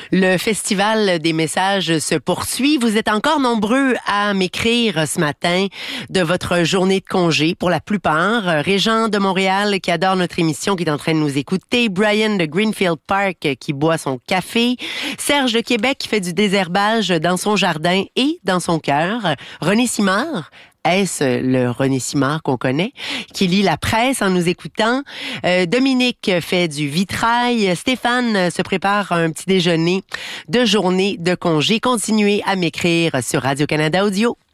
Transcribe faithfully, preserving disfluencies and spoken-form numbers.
Le festival des messages se poursuit. Vous êtes encore nombreux à m'écrire ce matin de votre journée de congé pour la plupart. Régent de Montréal qui adore notre émission, qui est en train de nous écouter. Brian de Greenfield Park qui boit son café. Serge de Québec qui fait du désherbage dans son jardin et dans son cœur. René Simard. Est-ce le René Simard qu'on connaît, qui lit la presse en nous écoutant? Euh, Dominique fait du vitrail. Stéphane se prépare un petit déjeuner de journée de congé. Continuez à m'écrire sur Radio-Canada Audio.